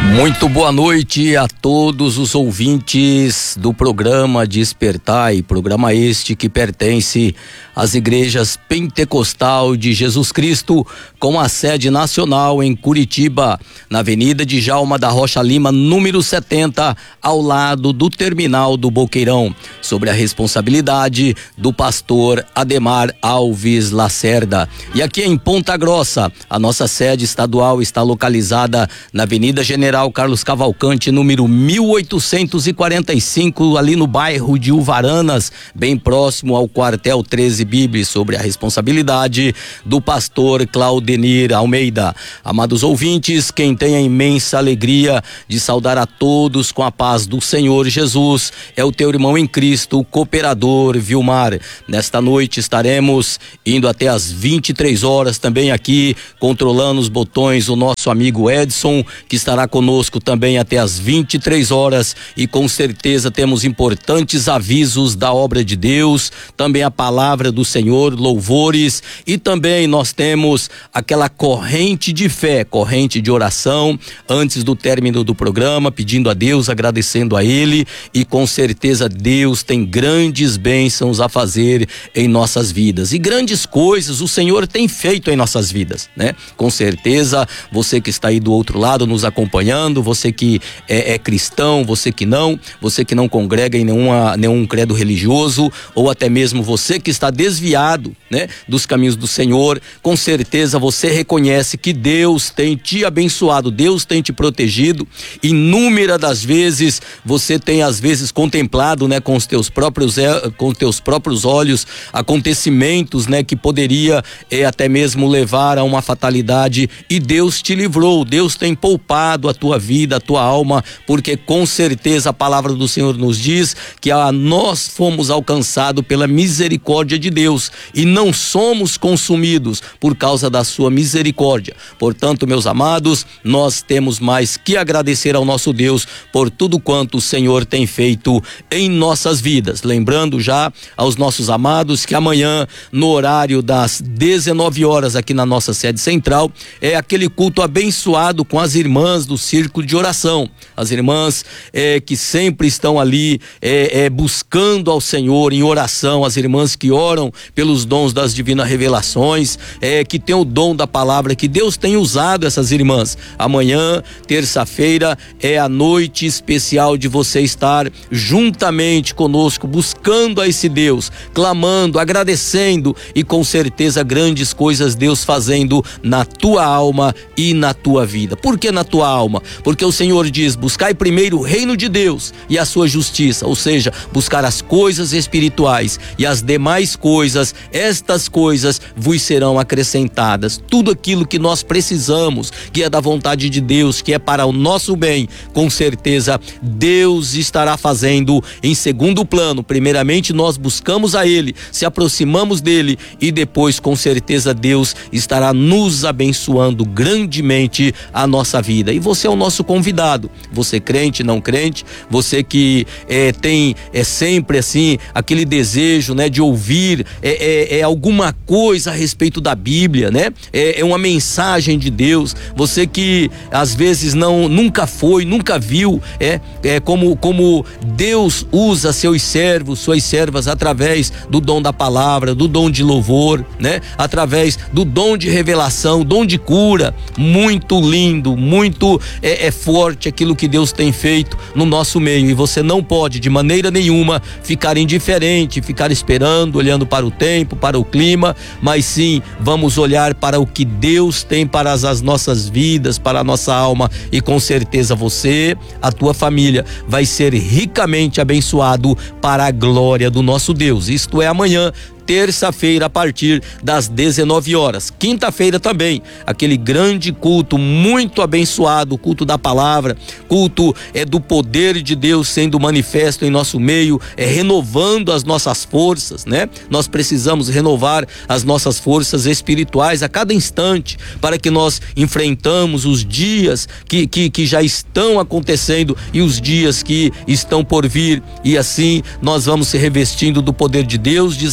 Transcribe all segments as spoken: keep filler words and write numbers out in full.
Muito boa noite a todos os ouvintes do programa Despertai, programa este que pertence às igrejas Pentecostal de Jesus Cristo, com a sede nacional em Curitiba, na Avenida Djalma da Rocha Lima, número setenta, ao lado do terminal do Boqueirão, sobre a responsabilidade do pastor Ademar Alves Lacerda. E aqui em Ponta Grossa, a nossa sede estadual está localizada na Avenida General Carlos Cavalcante, número mil oitocentos e quarenta e cinco, ali no bairro de Uvaranas, bem próximo ao quartel treze Bíblia, sobre a responsabilidade do pastor Claudenir Almeida. Amados ouvintes, quem tem a imensa alegria de saudar a todos com a paz do Senhor Jesus é o teu irmão em Cristo, o cooperador Vilmar. Nesta noite estaremos indo até às vinte e três horas, também aqui controlando os botões, o nosso amigo Edson, que estará conosco também até às vinte e três horas, e com certeza temos importantes avisos da obra de Deus, também a palavra do Senhor, louvores, e também nós temos aquela corrente de fé, corrente de oração antes do término do programa, pedindo a Deus, agradecendo a Ele, e com certeza Deus tem grandes bênçãos a fazer em nossas vidas, e grandes coisas o Senhor tem feito em nossas vidas, né? Com certeza você que está aí do outro lado nos acompanhando, você que é, é cristão, você que não, você que não congrega em nenhuma, nenhum credo religioso, ou até mesmo você que está desviado, né, dos caminhos do Senhor, com certeza você reconhece que Deus tem te abençoado, Deus tem te protegido. Inúmeras das vezes você tem às vezes contemplado, né, com os teus próprios com os teus próprios olhos acontecimentos, né, que poderia é, até mesmo levar a uma fatalidade, e Deus te livrou. Deus tem poupado a tua vida, a tua alma, porque com certeza a palavra do Senhor nos diz que a nós fomos alcançados pela misericórdia de Deus e não somos consumidos por causa da sua misericórdia. Portanto, meus amados, nós temos mais que agradecer ao nosso Deus por tudo quanto o Senhor tem feito em nossas vidas. Lembrando já aos nossos amados que amanhã, no horário das dezenove horas, aqui na nossa sede central, é aquele culto abençoado com as irmãs do Círculo de Oração. As irmãs é, que sempre estão ali é, é, buscando ao Senhor em oração, as irmãs que oram pelos dons das divinas revelações, é, que tem o dom da palavra, que Deus tem usado essas irmãs. Amanhã, terça-feira, é a noite especial de você estar juntamente conosco, buscando a esse Deus, clamando, agradecendo, e com certeza grandes coisas Deus fazendo na tua alma e na tua vida. Por que na tua alma? Porque o Senhor diz: buscai primeiro o reino de Deus e a sua justiça, ou seja, buscar as coisas espirituais, e as demais coisas, estas coisas vos serão acrescentadas. Tudo aquilo que nós precisamos, que é da vontade de Deus, que é para o nosso bem, com certeza Deus estará fazendo em segundo plano. Primeiramente nós buscamos a Ele, se aproximamos dele, e depois com certeza Deus estará nos abençoando grandemente a nossa vida. E você é o nosso convidado, você crente, não crente, você que é, tem é sempre assim aquele desejo, né, de ouvir é, é, é alguma coisa a respeito da Bíblia, né? É, é uma mensagem de Deus. Você que às vezes não nunca foi, nunca viu é, é como como Deus usa seus servos, suas servas, através do dom da palavra, do dom de louvor, né? Através do dom de revelação, dom de cura. Muito lindo, muito é, é forte aquilo que Deus tem feito no nosso meio, e você não pode de maneira nenhuma ficar indiferente, ficar esperando, olhando para o tempo, para o clima, mas sim vamos olhar para o que Deus tem para as, as nossas vidas, para a nossa alma, e com certeza você, a tua família vai ser ricamente abençoado para a glória do nosso Deus. Isto é amanhã, terça-feira, a partir das dezenove horas. Quinta-feira também, aquele grande culto muito abençoado, culto da palavra, culto é do poder de Deus sendo manifesto em nosso meio, é renovando as nossas forças, né? Nós precisamos renovar as nossas forças espirituais a cada instante, para que nós enfrentamos os dias que, que, que já estão acontecendo e os dias que estão por vir, e assim nós vamos se revestindo do poder de Deus. Diz a palavra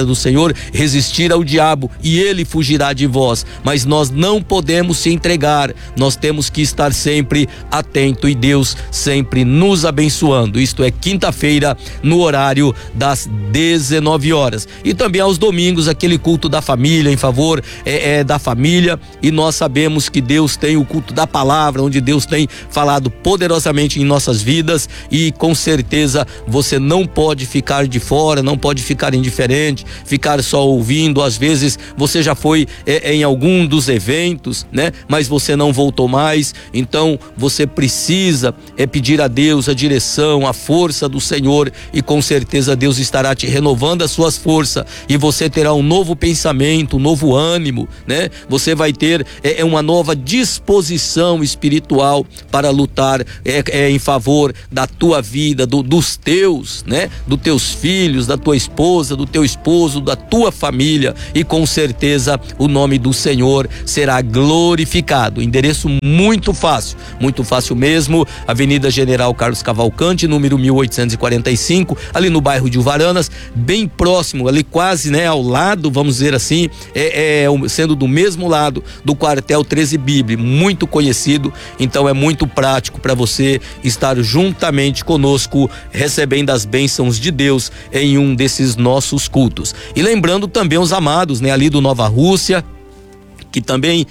palavra do Senhor, resistir ao diabo e ele fugirá de vós. Mas nós não podemos se entregar, nós temos que estar sempre atento e Deus sempre nos abençoando. Isto é quinta-feira no horário das dezenove horas, e também aos domingos aquele culto da família, em favor é, é, da família. E nós sabemos que Deus tem o culto da palavra, onde Deus tem falado poderosamente em nossas vidas, e com certeza você não pode ficar de fora, não pode ficar indiferente, ficar só ouvindo. Às vezes você já foi é, em algum dos eventos, né? Mas você não voltou mais. Então você precisa é pedir a Deus a direção, a força do Senhor, e com certeza Deus estará te renovando as suas forças, e você terá um novo pensamento, um novo ânimo, né? Você vai ter é, uma nova disposição espiritual para lutar é, é, em favor da tua vida, do, dos teus, né? Dos teus filhos, da tua esposa, do teu esposo, da tua família, e com certeza o nome do Senhor será glorificado. Endereço muito fácil, muito fácil mesmo, Avenida General Carlos Cavalcante, número mil oitocentos e quarenta e cinco, ali no bairro de Uvaranas, bem próximo, ali quase, né, ao lado, vamos dizer assim, é, é, sendo do mesmo lado do quartel treze Bíblia, muito conhecido. Então é muito prático para você estar juntamente conosco, recebendo as bênçãos de Deus em um desses nossos cultos. E lembrando também os amados, né, ali do Nova Rússia, que também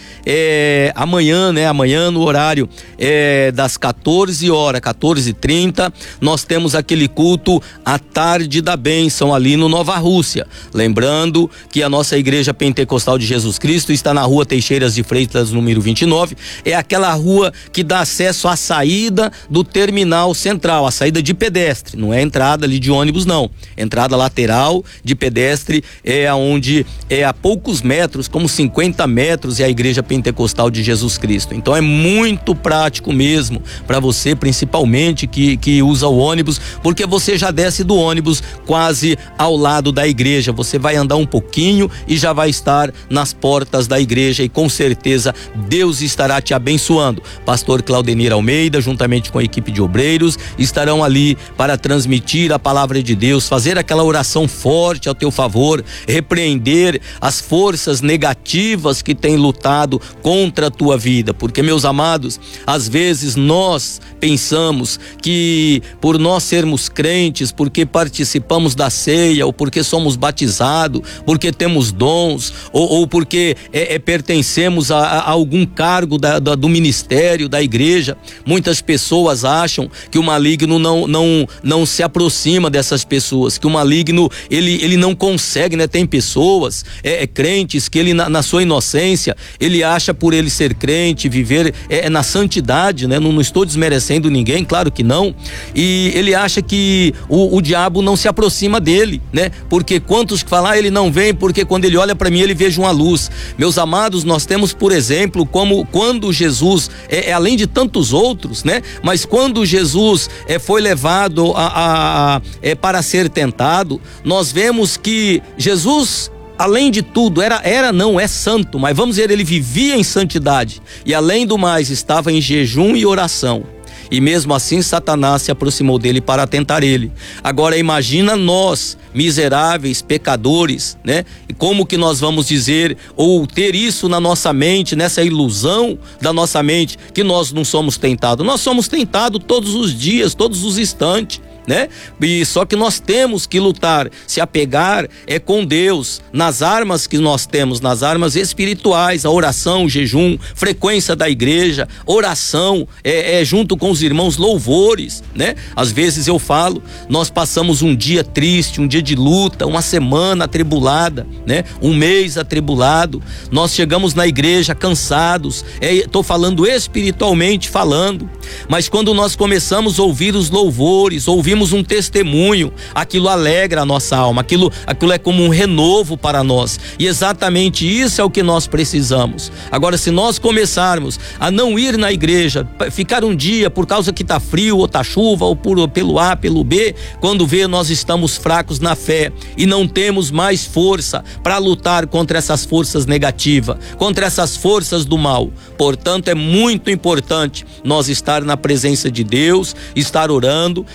é amanhã, né? Amanhã no horário é, das quatorze horas, quatorze e trinta, nós temos aquele culto à tarde da bênção ali no Nova Rússia. Lembrando que a nossa Igreja Pentecostal de Jesus Cristo está na rua Teixeiras de Freitas, número vinte e nove. É aquela rua que dá acesso à saída do terminal central, a saída de pedestre, não é entrada ali de ônibus, não. Entrada lateral de pedestre é aonde é a poucos metros, como cinquenta metros, e a Igreja Pentecostal de Jesus Cristo. Então é muito prático mesmo para você, principalmente que, que usa o ônibus, porque você já desce do ônibus quase ao lado da igreja. Você vai andar um pouquinho e já vai estar nas portas da igreja, e com certeza Deus estará te abençoando. Pastor Claudenir Almeida, juntamente com a equipe de obreiros, estarão ali para transmitir a palavra de Deus, fazer aquela oração forte ao teu favor, repreender as forças negativas que tem lutado contra a tua vida. Porque, meus amados, às vezes nós pensamos que por nós sermos crentes, porque participamos da ceia, ou porque somos batizados, porque temos dons, ou, ou porque é, é, pertencemos a, a algum cargo da, da, do ministério, da igreja, muitas pessoas acham que o maligno não, não, não se aproxima dessas pessoas, que o maligno ele, ele não consegue, né? Tem pessoas, é, é, crentes, que ele na, na sua inocência, ele acha, por ele ser crente, viver é, na santidade, né? Não, não estou desmerecendo ninguém, claro que não, e ele acha que o, o diabo não se aproxima dele, né? Porque quantos que falam, ah, ele não vem porque quando ele olha para mim ele veja uma luz. Meus amados, nós temos, por exemplo, como quando Jesus, é, é além de tantos outros, né? Mas quando Jesus é, foi levado a, a, a, é, para ser tentado, nós vemos que Jesus, além de tudo, era, era não é santo, mas vamos dizer, ele vivia em santidade, e além do mais estava em jejum e oração, e mesmo assim Satanás se aproximou dele para tentar ele. Agora imagina nós, miseráveis, pecadores, né? E como que nós vamos dizer, ou ter isso na nossa mente, nessa ilusão da nossa mente, que nós não somos tentados? Nós somos tentados todos os dias, todos os instantes, né? E só que nós temos que lutar, se apegar é com Deus, nas armas que nós temos, nas armas espirituais, a oração, o jejum, frequência da igreja, oração, é, é junto com os irmãos, louvores, né? Às vezes eu falo, nós passamos um dia triste, um dia de luta, uma semana atribulada, né? Um mês atribulado, nós chegamos na igreja cansados, é, tô falando espiritualmente falando, mas quando nós começamos a ouvir os louvores, ouvir um testemunho, aquilo alegra a nossa alma, aquilo, aquilo é como um renovo para nós, e exatamente isso é o que nós precisamos. Agora, se nós começarmos a não ir na igreja, ficar um dia por causa que tá frio, ou tá chuva, ou por, pelo A, pelo B, quando vê, nós estamos fracos na fé, e não temos mais força para lutar contra essas forças negativas, contra essas forças do mal. Portanto, é muito importante nós estar na presença de Deus, estar orando, estar buscando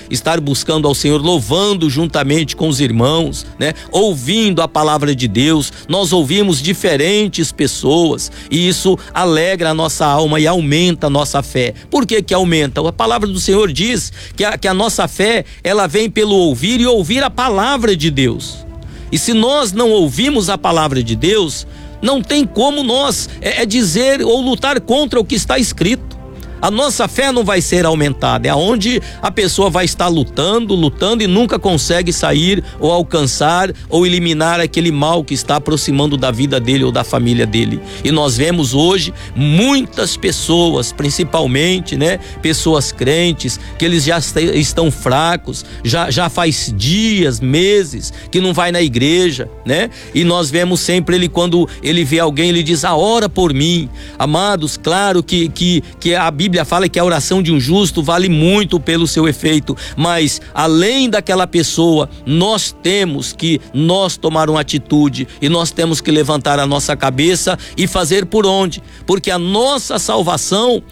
buscando ao Senhor, louvando juntamente com os irmãos, né? Ouvindo a palavra de Deus. Nós ouvimos diferentes pessoas e isso alegra a nossa alma e aumenta a nossa fé. Por que que aumenta? A palavra do Senhor diz que a, que a nossa fé, ela vem pelo ouvir e ouvir a palavra de Deus. E se nós não ouvimos a palavra de Deus, não tem como nós é, é dizer ou lutar contra o que está escrito. A nossa fé não vai ser aumentada, é onde a pessoa vai estar lutando, lutando e nunca consegue sair ou alcançar ou eliminar aquele mal que está aproximando da vida dele ou da família dele. E nós vemos hoje muitas pessoas, principalmente, né, pessoas crentes, que eles já estão fracos, já, já faz dias, meses que não vai na igreja, né? E nós vemos sempre ele, quando ele vê alguém, ele diz: ah, ora por mim. Amados, claro que, que, que a Bíblia A Bíblia fala que a oração de um justo vale muito pelo seu efeito, mas além daquela pessoa, nós temos que nós tomar uma atitude e nós temos que levantar a nossa cabeça e fazer por onde? Porque a nossa salvação